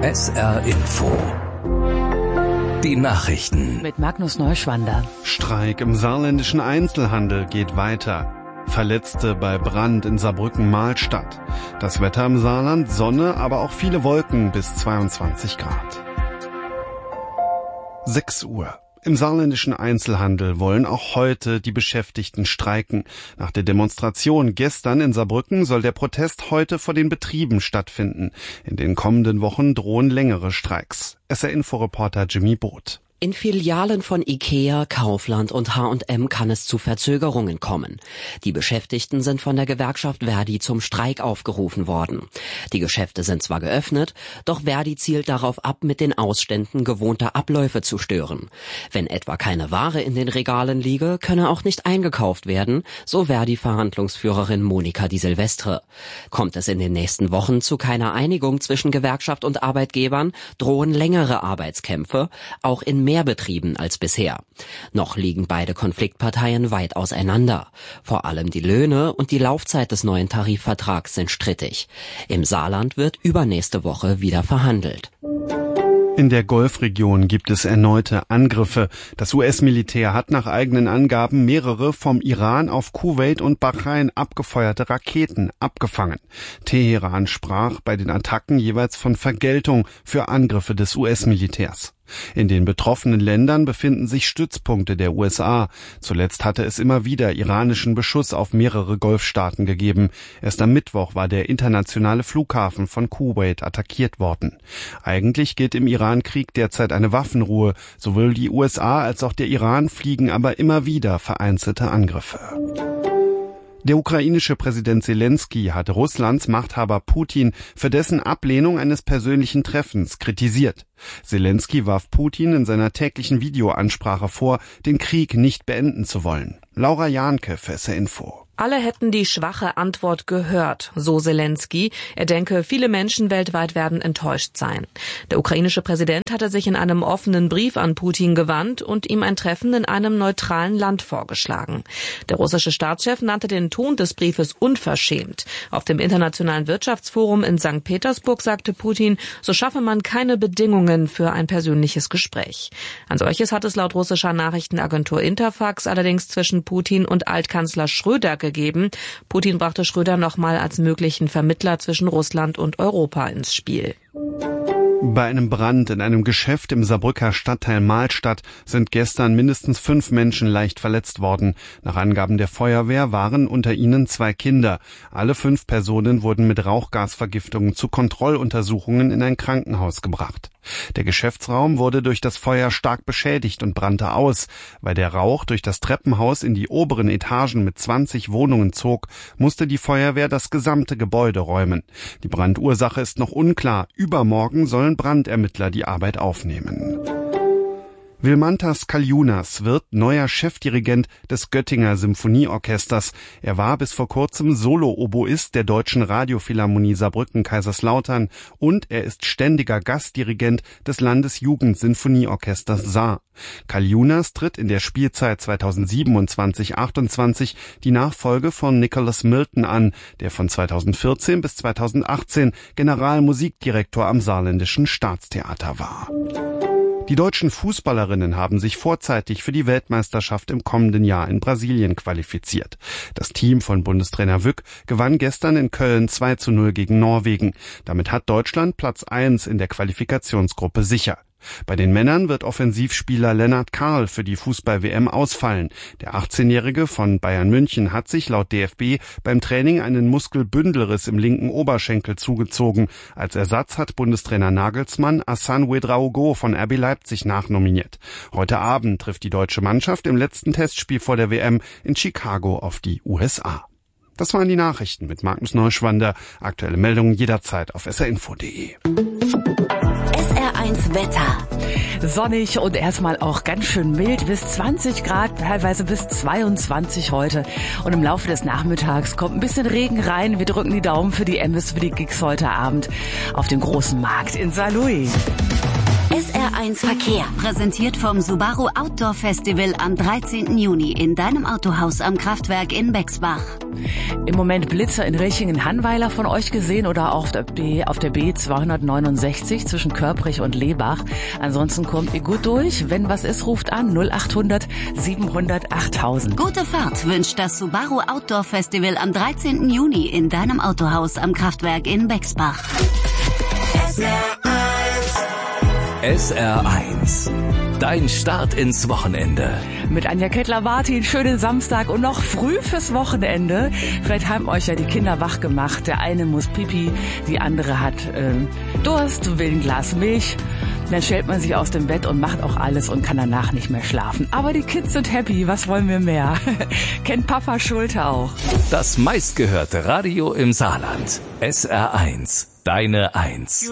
SR Info. Die Nachrichten. Mit Magnus Neuschwander. Streik im saarländischen Einzelhandel geht weiter. Verletzte bei Brand in Saarbrücken-Mahlstadt. Das Wetter im Saarland, Sonne, aber auch viele Wolken bis 22 Grad. 6 Uhr. Im saarländischen Einzelhandel wollen auch heute die Beschäftigten streiken. Nach der Demonstration gestern in Saarbrücken soll der Protest heute vor den Betrieben stattfinden. In den kommenden Wochen drohen längere Streiks. SR-Info-Reporter Jimmy Both. In Filialen von IKEA, Kaufland und H&M kann es zu Verzögerungen kommen. Die Beschäftigten sind von der Gewerkschaft Verdi zum Streik aufgerufen worden. Die Geschäfte sind zwar geöffnet, doch Verdi zielt darauf ab, mit den Ausständen gewohnter Abläufe zu stören. Wenn etwa keine Ware in den Regalen liege, könne auch nicht eingekauft werden, so Verdi-Verhandlungsführerin Monika Di Silvestre. Kommt es in den nächsten Wochen zu keiner Einigung zwischen Gewerkschaft und Arbeitgebern, drohen längere Arbeitskämpfe, auch in mehr Betrieben als bisher. Noch liegen beide Konfliktparteien weit auseinander. Vor allem die Löhne und die Laufzeit des neuen Tarifvertrags sind strittig. Im Saarland wird übernächste Woche wieder verhandelt. In der Golfregion gibt es erneute Angriffe. Das US-Militär hat nach eigenen Angaben mehrere vom Iran auf Kuwait und Bahrain abgefeuerte Raketen abgefangen. Teheran sprach bei den Attacken jeweils von Vergeltung für Angriffe des US-Militärs. In den betroffenen Ländern befinden sich Stützpunkte der USA. Zuletzt hatte es immer wieder iranischen Beschuss auf mehrere Golfstaaten gegeben. Erst am Mittwoch war der internationale Flughafen von Kuwait attackiert worden. Eigentlich gilt im Iran-Krieg derzeit eine Waffenruhe. Sowohl die USA als auch der Iran fliegen aber immer wieder vereinzelte Angriffe. Der ukrainische Präsident Zelensky hat Russlands Machthaber Putin für dessen Ablehnung eines persönlichen Treffens kritisiert. Zelensky warf Putin in seiner täglichen Videoansprache vor, den Krieg nicht beenden zu wollen. Laura Jahnke für SR Info. Alle hätten die schwache Antwort gehört, so Zelensky. Er denke, viele Menschen weltweit werden enttäuscht sein. Der ukrainische Präsident hatte sich in einem offenen Brief an Putin gewandt und ihm ein Treffen in einem neutralen Land vorgeschlagen. Der russische Staatschef nannte den Ton des Briefes unverschämt. Auf dem Internationalen Wirtschaftsforum in St. Petersburg sagte Putin, so schaffe man keine Bedingungen für ein persönliches Gespräch. Ein solches hat es laut russischer Nachrichtenagentur Interfax allerdings zwischen Putin und Altkanzler Schröder gegeben. Putin brachte Schröder nochmal als möglichen Vermittler zwischen Russland und Europa ins Spiel. Bei einem Brand in einem Geschäft im Saarbrücker Stadtteil Mahlstadt sind gestern mindestens 5 Menschen leicht verletzt worden. Nach Angaben der Feuerwehr waren unter ihnen 2 Kinder. Alle 5 Personen wurden mit Rauchgasvergiftungen zu Kontrolluntersuchungen in ein Krankenhaus gebracht. Der Geschäftsraum wurde durch das Feuer stark beschädigt und brannte aus. Weil der Rauch durch das Treppenhaus in die oberen Etagen mit 20 Wohnungen zog, musste die Feuerwehr das gesamte Gebäude räumen. Die Brandursache ist noch unklar. Übermorgen sollen Brandermittler die Arbeit aufnehmen. Vilmantas Kaljunas wird neuer Chefdirigent des Göttinger Symphonieorchesters. Er war bis vor kurzem Solo-Oboist der Deutschen Radiophilharmonie Saarbrücken-Kaiserslautern und er ist ständiger Gastdirigent des Landesjugendsinfonieorchesters Saar. Kaljunas tritt in der Spielzeit 2027/28 die Nachfolge von Nicholas Milton an, der von 2014 bis 2018 Generalmusikdirektor am Saarländischen Staatstheater war. Die deutschen Fußballerinnen haben sich vorzeitig für die Weltmeisterschaft im kommenden Jahr in Brasilien qualifiziert. Das Team von Bundestrainer Wück gewann gestern in Köln 2:0 gegen Norwegen. Damit hat Deutschland Platz 1 in der Qualifikationsgruppe sicher. Bei den Männern wird Offensivspieler Lennart Karl für die Fußball-WM ausfallen. Der 18-Jährige von Bayern München hat sich laut DFB beim Training einen Muskelbündelriss im linken Oberschenkel zugezogen. Als Ersatz hat Bundestrainer Nagelsmann Hassan Ouedraogo von RB Leipzig nachnominiert. Heute Abend trifft die deutsche Mannschaft im letzten Testspiel vor der WM in Chicago auf die USA. Das waren die Nachrichten mit Magnus Neuschwander. Aktuelle Meldungen jederzeit auf srinfo.de. SR1 Wetter. Sonnig und erstmal auch ganz schön mild, bis 20 Grad, teilweise bis 22 heute. Und im Laufe des Nachmittags kommt ein bisschen Regen rein. Wir drücken die Daumen für die M's, für die Gigs heute Abend auf dem großen Markt in Saarlouis. SR1 Verkehr, präsentiert vom Subaru Outdoor Festival am 13. Juni in deinem Autohaus am Kraftwerk in Bexbach. Im Moment Blitzer in Rechingen-Hannweiler von euch gesehen oder auf der B269 zwischen Körprich und Lebach. Ansonsten kommt ihr gut durch. Wenn was ist, ruft an 0800 700 8000. Gute Fahrt wünscht das Subaru Outdoor Festival am 13. Juni in deinem Autohaus am Kraftwerk in Bexbach. SR1. Dein Start ins Wochenende. Mit Anja Kettler-Bartin, schönen Samstag und noch früh fürs Wochenende. Vielleicht haben euch ja die Kinder wach gemacht. Der eine muss Pipi, die andere hat Durst, will ein Glas Milch. Dann stellt man sich aus dem Bett und macht auch alles und kann danach nicht mehr schlafen. Aber die Kids sind happy, was wollen wir mehr? Kennt Papa Schulte auch. Das meistgehörte Radio im Saarland. SR1. Deine Eins.